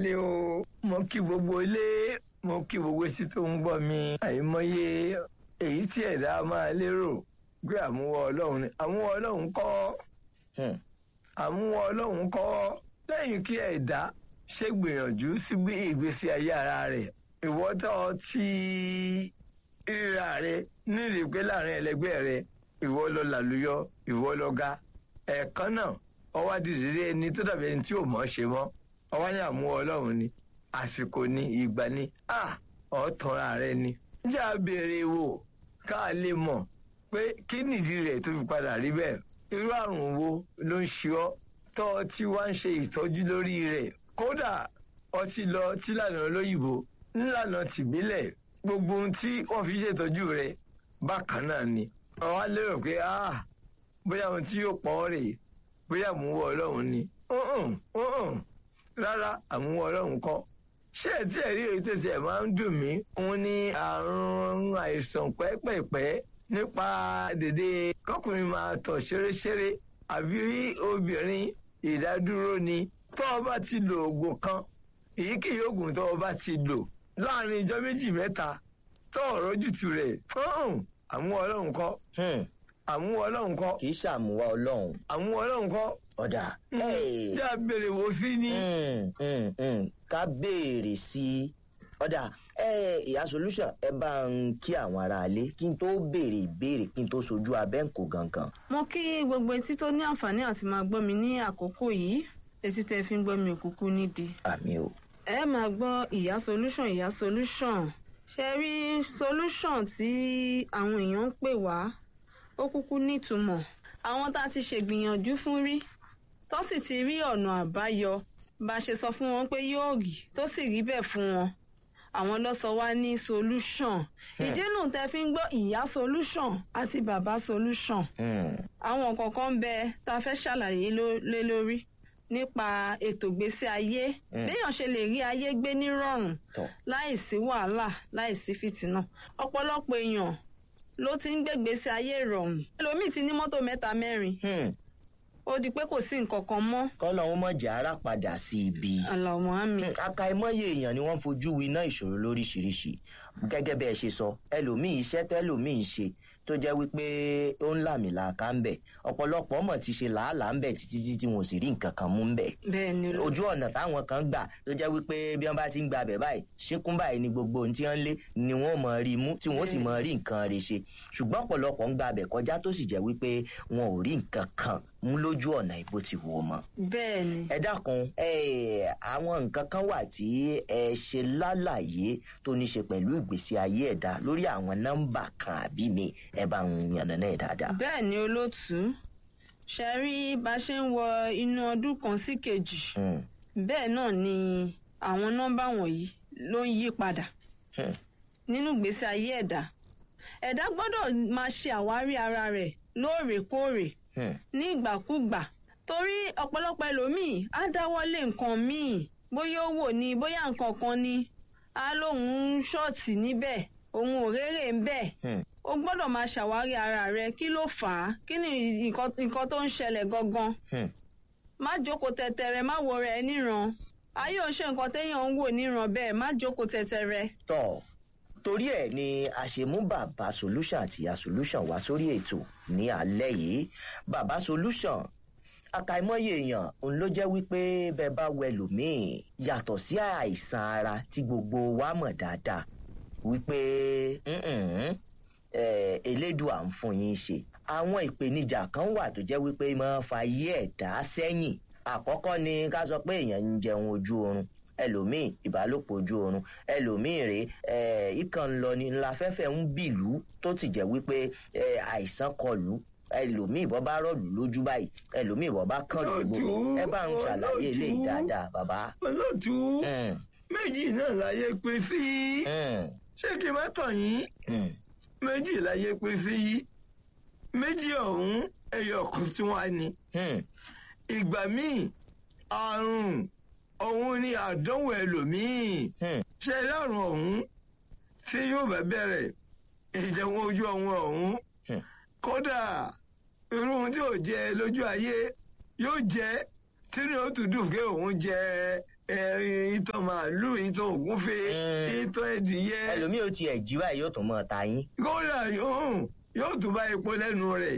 lé o, mo kí gbogbo ilé, mo kí gbogbo etí tó ń gbọ́ mi. Àìmọye èyí tí ẹ̀dá máa lérò pé àmúwọ́ Ọlọ́run ni. Àmúwọ́ Ọlọ́run kọ́. Àmúwọ́ Ọlọ́run kọ́. Lẹ́yìn kí ẹ̀dá ṣe gbìyànjú sí bí ìgbésí ayé ara rẹ̀. Ìwọ tó ti ríra rẹ̀ nírìí pé láàrin ẹlẹgbẹ́ rẹ̀, ìwọ lọ làlùyọ, ìwọ lọ ga. Ẹ̀ẹ̀kan náà ọwá dìde ẹni tó dàbí ẹni tí ò mọ̀ ṣe mọ́. Ọwá ní àmúwọ́ Ọlọ́run ni. Àsìkò ni, ìgbà ni. Ọ̀tọ̀ra rẹ ni. Jẹ́ a béèrè wò ká lè mọ̀ pé kí nìdí rẹ̀ tó fi padà rí bẹ́ẹ̀. Irú àrùn wo ló ń ṣe ọ́ tó tí wá ń ṣe ìtọ́jú lórí rẹ̀? Kódà ọtí lọ tí lànà olóyìnbó nílànà tìbílẹ̀, gbogbo ohun tí wọ́n fi ṣètọ́jú rẹ̀ bákan náà ni. Ọwá lérò pé bóyá ohun tí yóò pọ̀ rèé, bóyá àmúwọ́ Ọlọ́run ni. Rárá, àmúwọ́ Ọlọ́run kọ́. Ṣé ẹ̀ tí ẹ̀rí èyí tẹ̀sí ẹ̀ máa ń dùn mí? Òun ni àrùn àìsàn pẹ́pẹ̀pẹ́ nípa dèdè kọkùnrin máa tọ̀ ṣeréṣeré àbí obìnrin ìdádúró ni. Tó o bá ti lo oògùn kan, èyíkéyìí oògùn tó o bá ti lò láàrin ọjọ́ méjì mẹ́ta tó ọ̀rọ̀ jùtù rẹ̀, àmúwọ́ Ọlọ́run kọ́. Àmúwọ́ Ọlọ́run kọ́. Kì í ṣàmúwọ́ Ọlọ́run. Àmúwọ́ Ọlọ́run kọ́. Ọ̀dà. Tí a béèrè wò sí ni. Ká béèrè sí i. Ọ̀dà ìyá solution ẹ bá ń kí àwọn aráalé kí n tó béèrè ìbéèrè kí n tó sojú abẹ́ǹkò gangan. Mo kí gbogbo etí tó ní àǹfààní àti máa gbọ́ mi ní àkókò yìí. Etí tẹ́ fi ń gbọ́ mi òkúkú nídìí. Àmì o. Ẹ máa gbọ́ ìyá solution, ìyá solution. Ṣé rí solution tí àwọn èèyàn ń pè wá ó kúkú nítumọ̀. Àwọn tá a ti ṣègbìyànjú fún rí tó sì ti rí ọ̀nà àbáyọ bá ṣe sọ fún wọn pé yóò rí tó sì rí bẹ́ẹ̀ fún wọn. Àwọn ló sọ wá ní solution. Ìdínú tẹ́ fi ń gbọ́ ìyá solution àti bàbá solution. Àwọn kọ̀ọ̀kan ń bẹ tá a fẹ́ ṣàlàyé lé lórí nípa ètò ìgbésí ayé. Béèyàn ṣe lè rí ayé gbé nírọ̀rùn láìsí wàhálà, láìsí fìtínà. Ọ̀pọ̀lọpọ̀ èèyàn ló ti ń gbégbèsè ayé ìrọ̀rùn. Ẹlòmíì ti ní mọ́tò 3 mẹ́rin. Ó di pé kò sí nǹkan kan mọ́. Kọ́lọ́hún mọ̀ jẹ́ ara padà sí ibi. Allahumma àmín. Àkàìmọye èèyàn ni wọ́n fojú winá ìṣòro lóríṣiríṣi. Gẹ́gẹ́ bẹ́ẹ̀ ṣe sọ, ẹlòmíì iṣẹ́ tẹ́lòmíì ń ṣe tó jẹ́ wípé ó ń làmìlàaka ń bẹ̀. Ọ̀pọ̀lọpọ̀ mọ̀ ti ṣe làálàá ń bẹ̀ títí tí wọn ò sì rí nǹkan kan mú ń bẹ̀. Bẹ́ẹ̀ni. Ojú ọ̀nà táwọn kan gbà tó jẹ́ wípé bí wọ́n bá ti ń gba bẹ̀ báyìí, ṣíkún báyìí ni gbogbo ohun tí wọ́n lé ni wọ́n mọ̀ rí mú tí wọ́n sì mọ̀ rí nǹkan rẹ̀ ṣe. Ṣùgbọ́n ọ̀pọ̀lọpọ̀ ń gba bẹ̀ kọjá tó sì jẹ́ wípé wọn ò rí nǹkan kan mú lójú ọ̀nà ìbò ti wò mọ́. Bẹ́ẹ̀ni. Ẹ dákun, àwọn nǹkan kan wà tí ẹ ṣe lálàyé tó ní ṣe pẹ̀lú ìgbésí ayé ẹ̀dá lórí àwọn nọ́mbà kan àbí mi ẹ bá ń yànnàná ẹ̀ dáadáa. Bẹ́ẹ̀ni olóòtú, ṣe rí bá ṣe ń wọ inú ọdún kan sí kejì. Bẹ́ẹ̀ náà ni àwọn nọ́mbà wọ̀nyí ló ń yí padà nínú ìgbésí ayé ẹ̀dá. Ẹ̀dá gbọ́dọ̀ máa ṣe àwárí ara rẹ̀ lóòrèkóòrè ní ìgbàkúgbà torí ọ̀pọ̀lọpọ̀ ẹlòmíì á dáwọ́lé nǹkan míì bóyá ó wò ní bóyá nǹkan kan ni á lóun ṣọ́ọ̀tì níbẹ̀ òun ò rérè ń bẹ̀. O gbọ́dọ̀ máa ṣàwárí ara rẹ kí ló fà á kí ni nǹkan tó ń ṣẹlẹ̀ gangan. Má jókòó tẹ̀tẹ̀rẹ̀ má wo rẹ̀ níran ayé ò ṣe nǹkan téèyàn ń wò níran bẹ́ẹ̀ má jókòó tẹ̀tẹ̀rẹ̀. Torí ẹ̀ ni a ṣe mú bàbá solution àti ìyá solution wá sórí ètò ní alẹ́ yìí. Bàbá solution, àkàìmọye èèyàn òun ló jẹ́ wípé bẹ́ẹ̀ bá wẹ lòmíì yàtọ̀ sí àìsàn ara tí gbogbo wa mọ̀ dáadáa wípé elédùà ń fún yín ṣe. Àwọn ìpèníjà kan wà tó jẹ́ wípé máa fa ayé ẹ̀dá sẹ́yìn. Àkọ́kọ́ ni ká sọ pé èèyàn ń jẹun ojú oorun, ẹlòmíì ìbálòpọ̀ ojú oorun, ẹlòmíì rèé ìkàn ń lọ ní ńlá fẹ́fẹ́ ń bìlú tó ti jẹ́ wípé àìsàn kọlù, ẹlòmíì bọ́ bá rọ̀lù lójú báyìí, ẹlòmíì bọ́ bá kàn lójú. Ẹ bá ń ṣàlàyé eléyìí dáadáa bàbá. Olóòtú méjì náà láyé pín sí. Ṣé kí n má tàn yín? Méjì láyé pín sí. Méjì ọ̀hún ẹyọ kan tí wọ́n á ní. Ìgbà míì àrùn òun ni àdánwò ẹlòmíì. Ṣé lárùn ọ̀hún tí yóò bá bẹ̀rẹ̀ ìjẹun ojú ọ̀hún kódà irú ohun tí ò jẹ lójú ayé yóò jẹ tí ní ó tún dùn pé òun jẹ ìtọ̀ màálù ìtọ̀ ògúnfe ìtọ̀ ẹdìyẹ. ẹlòmíì ó tiẹ̀ jí báyìí yóò tún mọ́ ta yín. kódà yóò tún bá epo lẹ́nu rẹ̀.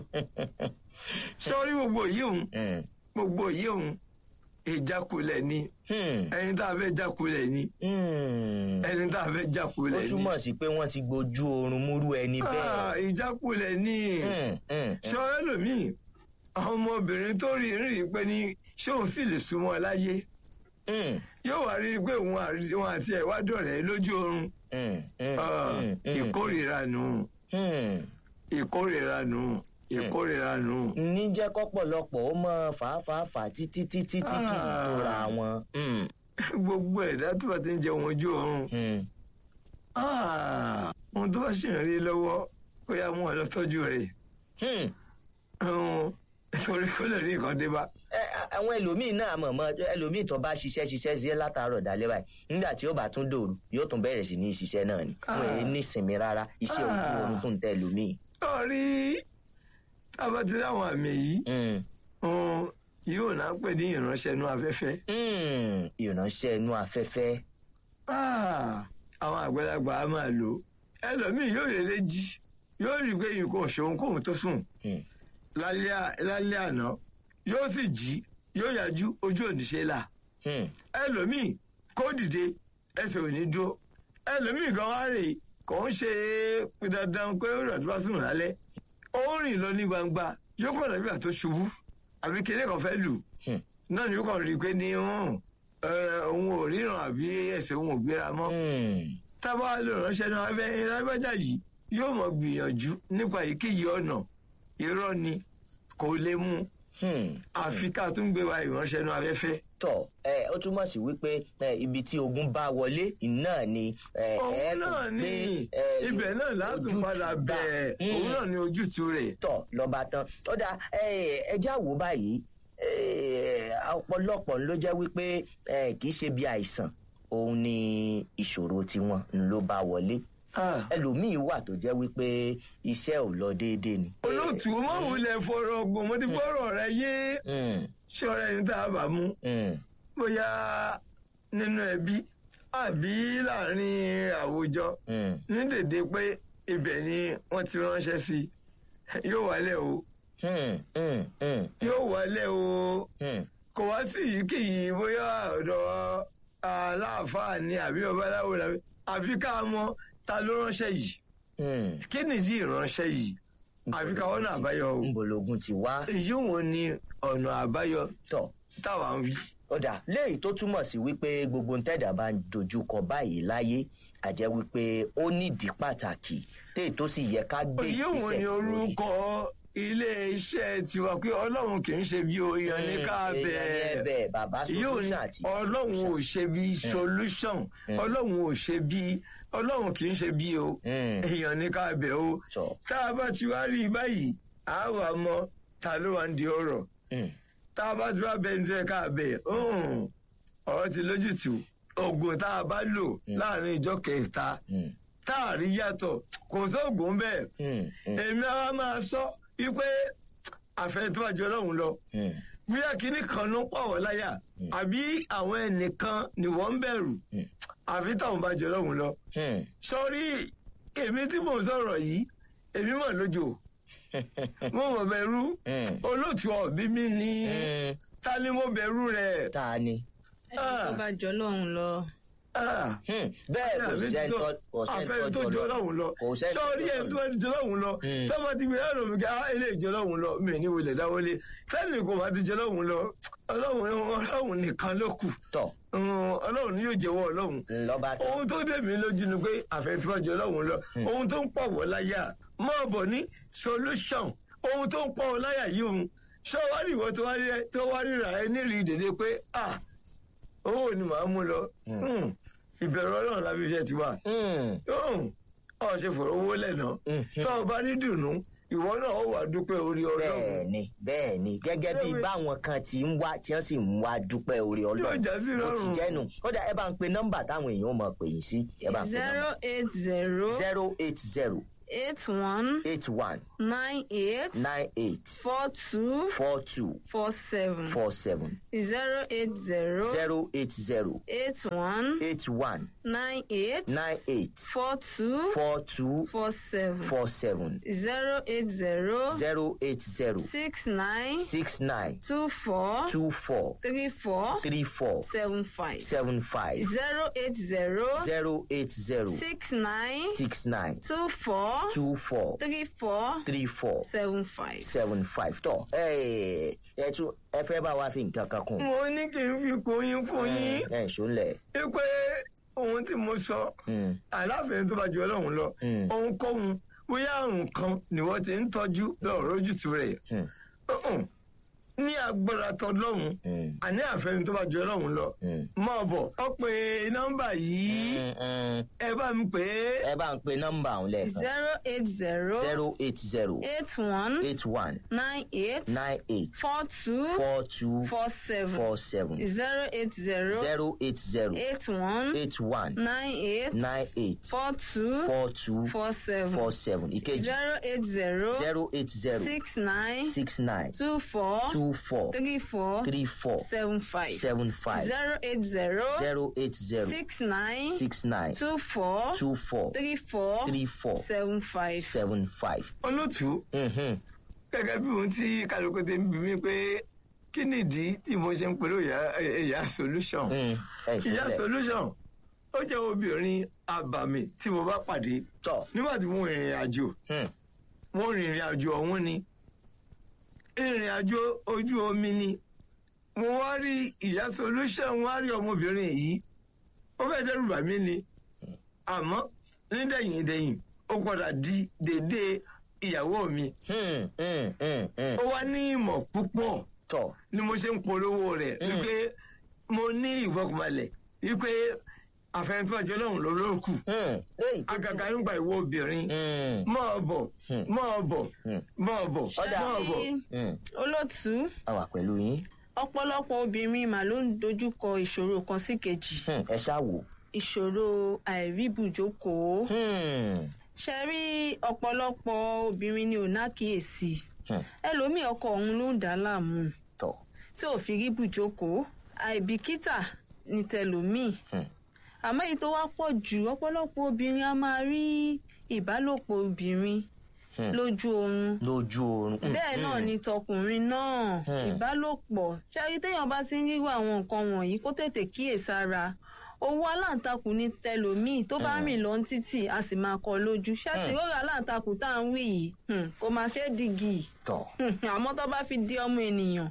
sọ́rí gbogbo yìí òun ìjákulẹ̀ ni ẹni tá a fẹ́ jákulẹ̀ ni ẹni tá a fẹ́ jákulẹ̀ ni. ó túmọ̀ sí pé wọ́n ti gbójú oorun múrú ẹni bẹ́ẹ̀. ìjákulẹ̀ ni sọ́rẹ́ lòmíì ọmọbìnrin tó rí pé ní ṣé òun sì lè súnmọ́ láyé yóò wá rí i pé òun àti ẹ̀ wá dọ̀rẹ́ lójú oorun. ìkórìíra nù. ní jẹ́ kọ́pọ̀lọpọ̀ ó mọ fàáfàá títí kì í tóra wọn. gbogbo ẹ̀dá tó bá ti ń jẹun ojú oorun ohun tó bá ṣì ń rí lọ́wọ́ kó yá mú ọ lọ tọ́jú rẹ̀ torí kó lè rí nǹkan dé bá. àwọn ẹlòmíín náà mọ̀mọ́ ẹlòmíín tó bá ṣiṣẹ́ sí látàárọ̀ dalẹ́ báyìí nígbà tí ó bá tún dòru yóò tún bẹ̀rẹ̀ sí ní ṣiṣẹ́ náà ni wọ́n èyí ní ìsinmi rárá iṣẹ́ ojú oorun tó ń tẹ ẹlòmíín. sọ́ọ́rí tábàtí láwọn àmì yìí yóò náà pè ní ìránṣẹ́ inú afẹ́fẹ́. ìránṣẹ́ inú afẹ́fẹ́. àwọn àgbàlagbà á máa lò ẹlòmíín yóò lè jí yóò rí i pé nǹkan òṣòwò kóhun tó sùn lálẹ́ àná yóò sì jí yóò yájú ojú òníṣe là. ẹlòmíì kó dìde ẹsẹ̀ ò ní dúró ẹlòmíì gan wá rè kò ń ṣe dandan pé ó rẹ̀ tó bá sùn lálẹ́ ó rìn lọ ní gbangba yóò kàn lọ́bí àtó ṣubú àbí kéde kan fẹ́ lù náà ni yóò kàn rí i pé ní òun ò ríran àbí ẹsẹ̀ òun ò gbéra mọ́. tábà lè ránṣẹ́ náà lábẹ́jà yìí yóò mọ̀ gbìyànjú nípa èyíkéyìí ọ̀nà irọ́ ni kò lè mú àfi ká tún gbé wa ìránṣẹ́ náà afẹ́fẹ́. tọ ó túmọ̀ sí wípé ibi tí ogun bá wọlé náà ni òun náà ni ibẹ̀ náà látún padà bẹ̀ òun náà ni ojútùú rẹ̀. tọ lọ́ba tán ó dà ẹjẹ́ àwò báyìí ọ̀pọ̀lọpọ̀ ló jẹ́ wípé kì í ṣe bí àìsàn òun ni ìṣòro tiwọn ló bá wọlé ẹlòmíì wà tó jẹ́ wípé iṣẹ́ ò lọ déédéé ni. olóòtú mọ̀wulẹ̀ fọ̀rọ̀ ọgbọ̀n mo ti fọ̀rọ̀ rẹ yé ṣọ́ra ẹni tá a bá mú bóyá nínú ẹbí àbí láàrin àwùjọ ní dèdè pé ibẹ̀ ni wọ́n ti ránṣẹ́ sí yóò wálẹ̀ o kò wá sí èyíkéyìí bóyá ọ̀dọ̀ aláàfáà ni àbí babaláwo làbí àfi ká mọ̀ ta ló ránṣẹ́ yìí kí nìdí ìránṣẹ́ yìí àfi ká ọ̀nà àbáyọ o. nbologun ti wá. èyí wo ni ọ̀nà àbáyọ táwa ń wí. ọ̀dà léyìí tó túmọ̀ sí wípé gbogbo ntẹ́dà bá ń dojúkọ báyìí láyé àjẹ́ wípé ó nídìí pàtàkì téè tó sì yẹ ká gbé ìgbésẹ̀ lórí. èyí wo ni orúkọ ilé-iṣẹ́ tiwa pé ọlọ́run kì í ṣe bí oyan ní ká bẹ́ẹ̀ ọlọ́run ò ṣe bí solution ọlọ́run ò ṣe bí ọlọ́run kì í ṣe bí o èèyàn ní ká bẹ̀ o tá a bá ti wá rí i báyìí a wà mọ ta ló wà ń di ọ̀rọ̀ tá a bá ti wá bẹ́ẹ̀ ní fẹ́ ká bẹ̀ ọ̀rọ̀ ti lójútùú oògùn tá a bá lò láàrin ìjọ kẹta tá a rí yàtọ̀ kò sóògùn bẹ́ẹ̀ èmi àwa máa sọ wípé àfẹnitọ́jú ọlọ́run lọ bóyá kínní kan ló ń pàwọ́ láyà àbí àwọn ẹnìkan ni wọ́n ń bẹ̀rù àfi táwọn bá jọ ọlọ́run lọ. sọrí èmi tí mò ń sọ̀rọ̀ yìí èmi mọ̀ lójó mo mọ̀ bẹ̀rù olóòtú ọ̀bí mi ní ta ni mo bẹ̀rù rẹ̀. ta ni. ẹni tó bá jọ ọlọ́run lọ. bẹ́ẹ̀ kò sẹ́ni tó jọ lọ́hùn lọ sọ́ọ́rí ẹni tó jọ lọ́hùn lọ tọ́ba ti gbé ẹ̀rọ mi ká eléyìí jọ lọ́hùn lọ mi ní wọlé dáwọlé fẹ́ẹ̀mì kò bá ti jọ lọ́hùn lọ ọlọ́hùn nìkan ló kù ọlọ́hùn ni yóò jẹ́wọ́ ọlọ́hùn ohun tó dé mi lójú ni pé àfẹ́fẹ́ jọ lọ́hùn lọ ohun tó ń pọ̀ wọ́ láyà mọ́ bọ̀ ní solution ohun tó ń pọ̀ wọ́ láyà yìí òun sọ́wárì ìwọ tó wá ríra ẹ nírìí dèdè pé owó ni màá mú lọ ìbẹ̀rù ọlọ́run lábí iṣẹ́ ti wà. ọ̀ ṣe fọ̀rọ̀ owó lẹ́nà tó o bá ní dùnú ìwọ náà ó wà dúpẹ́ orí ọlọ́run. bẹ́ẹ̀ni gẹ́gẹ́ bí báwọn kan ti ń wá tí wọ́n sì ń wá dúpẹ́ orí ọlọ́run ó ti jẹ́nu kódà ẹ bá ń pe nọ́mbà táwọn èèyàn mọ̀ pè yín sí. 080 080 81 81 98 98 42 42 47 47 080 080 81 81 98 98 42 42 47 47 080 080 69 69 24 24 34 34 75 75 080 080 69 69 24 24 34 34 75. 75 tọ ẹ tún ẹ fẹ́ bá wa fi nǹkan kan kún. mo ní kí n fi kóyin fún yín. ẹ ṣọlẹ. pé ohun tí mo sọ aláfẹ̀ẹ́ tó bá ju ọlọ́run lọ ohunkóhun bóyá àrùn kan ni wọ́n ti ń tọ́jú lọ́rọ̀ ojútùú rẹ̀ ní agbára tọlọ́run àní àfẹ́ni tó bá ju ọlọ́run lọ mọ̀ bọ̀ ọ pé nọ́mbà yìí ẹ bá ń pè é. ẹ bá ń pe nọ́mbà ọ̀hún lẹ́ẹ̀kan. 080 080 81 81 98 98 42 42 47 47 080 080 81 81 98 98 42 42 47 47 ìkejì 080 080 69 69 24 24 34 34 75 75 080 080 69 69 24 24 34 34 75. 75. olótùú gẹ́gẹ́ bí ohun tí kálukú ti ń bí mi pé kí nìdí tí mo ṣe ń pẹ̀lú ìyá solution. ìyá solution ó jẹ́ obìnrin àbàmì tí mo bá pàdé nígbà tí mo rìnrìn àjò mo rìnrìn àjò ọ̀hún ni ìrìn àjò ojú omi ni mo wá rí ìyá solution wá rí ọmọbìnrin yìí ó fẹ́ dẹ́rù bà mí ni àmọ́ nídẹ̀yìndẹ̀yìn ó padà di dédé ìyàwó mi. ó wá ní ìmọ̀ púpọ̀ ni mo ṣe ń polówó rẹ̀ wípé mo ní ìfọkànbalẹ̀ wípé àfẹnifọ́jọ́ lọ́hùn ló ló kù. àgàgà nígbà ìwọ obìnrin máa bọ̀ máa bọ̀ máa bọ̀ máa bọ̀. olótùú. a wà pẹ̀lú yín. ọ̀pọ̀lọpọ̀ obìnrin mà ló ń dojúkọ ìṣòro kan sí kejì. ẹ ṣáà wò. ìṣòro àìríbùjókòó. ṣe rí ọ̀pọ̀lọpọ̀ obìnrin ni ò nákìyèsí. ẹlòmíì ọkọ òun ló ń dà á láàmú. tí ò fi rí bùjókòó àìbìkítà ní tẹlòmíì. àmọ́ èyí tó wá pọ̀ jù ọ̀pọ̀lọpọ̀ obìnrin a máa rí ìbálòpọ̀ obìnrin lójú oorun. lójú oorun. bẹ́ẹ̀ náà ni tọkùnrin náà ìbálòpọ̀ ṣáàrí téèyàn bá ti ń ríru àwọn nǹkan wọ̀nyí kó tètè kíyèsára. owó aláǹtakùn ní tẹlòmíì tó bá rìn lọ títì a sì máa kọ lójú ṣáàtì rọra aláǹtakùn tá à ń wí yìí kò máa ṣe é dìgì àmọ́ tó bá fi di ọmọ ènìyàn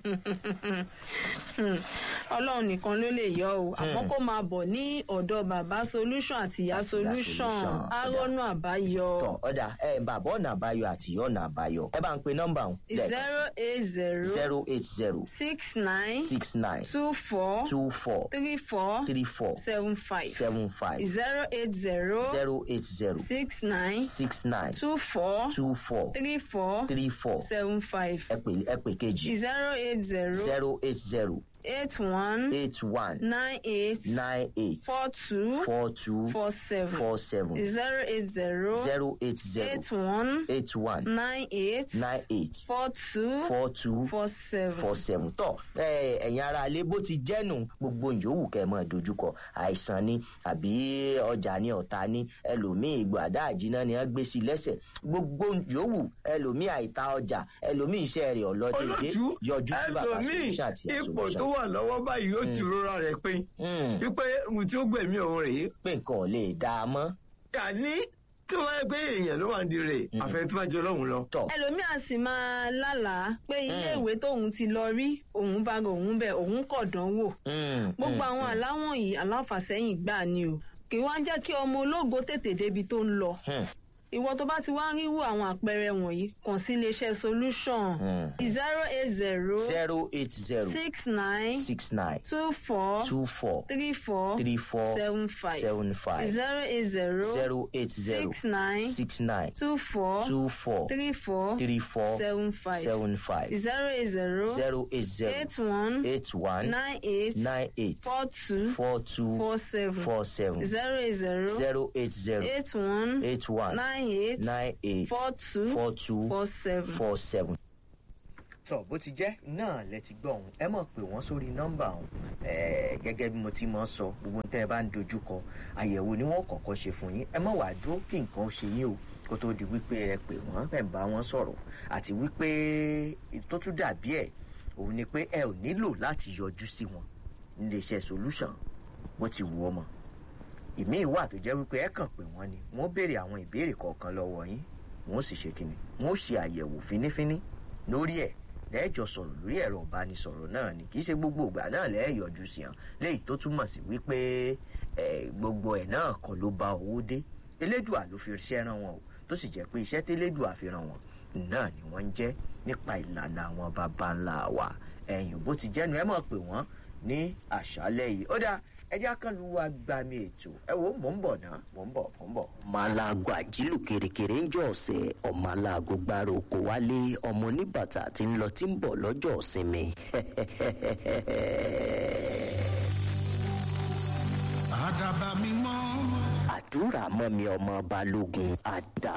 ọlọ́run nìkan ló lè yọ o àmọ́ kó máa bọ̀ ní ọ̀dọ̀ bàbá solution àti ìyá solution arọ́nù àbáyọ. ọ̀dà bàbá ọ̀nà àbáyọ àti ìyá ọ̀nà àbáyọ ẹ bá ń pe nọ́mbà ọ̀hún. 080 080 69 69 24 24 34 34 75 75 080 080 69 69 24 24 34 34 75 ẹ pè kejì. 080 080 81 81 98 98 42 42 47 47 080 080 81 81 98 98 42 42 47. 47 tọ ẹ̀yin ará ilé bó ti jẹ́nu gbogbo ìyówù kẹ́ mọ́ dojúkọ àìsàn ni àbí ọjà ni ọ̀tá ni ẹlòmíì ìgbò àdá àjínà ni wọ́n gbé sí lẹ́sẹ̀ gbogbo ìyówù ẹlòmíì àìta ọjà ẹlòmíì iṣẹ́ rẹ̀ ọ̀lọ́dẹ̀dẹ̀ yọjú sí bàbá solution àti ipò tó wà lọ́wọ́ báyìí ó ti rọra rẹ̀ pé wípé mo ti ó gbẹ̀mí òun rèé. pé nǹkan ò lè dá a mọ́. àní tí wọ́n yẹ pé èèyàn ló wà ń di rẹ̀ àfẹ́ tí wọ́n jọ lọ́hùn lọ. ẹlòmíì á sì máa lálàá pé iléèwé tóun ti lọ rí òun bá òun bẹ òun kọ̀ dánwò. gbogbo àwọn aláwọ̀n yìí aláfàsẹ́yìn gbà ni o kì í wá jẹ́ kí ọmọ ológo tètè débi tó ń lọ. ìwọ tó bá ti wá ń ríwò àwọn àpẹẹrẹ wọ̀nyí kàn sí iléeṣẹ́ solution 080 080 69 69 24 24 34 34 75 75 080 080 69 69 24 24 34 34 75 75 080 080 81 81 98 98 42 42 47 47 080 080 81 81 98 42 47. tọ bó ti jẹ́ náà lẹ ti gbọ́ ọ̀hún ẹ mọ̀ pé wọ́n sórí nọ́mbà ọ̀hún gẹ́gẹ́ bí mo ti mọ̀ sọ gbogbo tẹ́ ẹ bá ń dojúkọ àyẹ̀wò ni wọ́n kọ́kọ́ ṣe fún yín ẹ mọ̀ wá dúró kí nǹkan ṣe yín o kó tó di wípé ẹ pè wọ́n ẹ ń bá wọn sọ̀rọ̀ àti wípé tó tún dàbí ẹ̀ òun ni pé ẹ ò nílò láti yọjú sí wọn níléeṣẹ́ solution bó ti wù ọmọ ìmíì wà tó jẹ́ wípé ẹ kàn pé wọ́n ni wọ́n béèrè àwọn ìbéèrè kọ̀ọ̀kan lọ́wọ́ yín wọ́n sì ṣe kíni wọ́n ṣe àyẹ̀wò fínífíní lórí ẹ̀ lẹ́ẹ̀jọ sọ̀rọ̀ lórí ẹ̀rọ ìbánisọ̀rọ̀ náà ni kì í ṣe gbogbo ìgbà náà lẹ́ẹ̀yọjú sí hàn léyìí tó túmọ̀ sí wípé gbogbo ẹ̀ náà kọ́ ló bá owó dé elédùà ló fi iṣẹ́ rán wọn o tó sì jẹ́ pé iṣẹ́ tẹ́lẹ́dùà fi rán wọn náà ni wọ́n ń jẹ́ nípa ìlànà àwọn baba ńlá wa ẹ̀yìn bó ti jẹ́nu ẹ mọ̀ pé wọ́n ní àṣálẹ́ yìí ó dáa ẹjẹ́ kan lu agbami ètò ẹ wo mò ń bọ̀ náà mò ń bọ̀. ọmọ aláàgọ àjílù kèrèkèrè ń jọ ọ̀sẹ̀ ọmọ aláàgọ gbára oko wálé ọmọ oníbàtà tí ń lọ tí ń bọ̀ lọ́jọ́ ìsinmi. àdàbà mímọ́. àdúrà mọ́ mi ọmọ balógun àdá.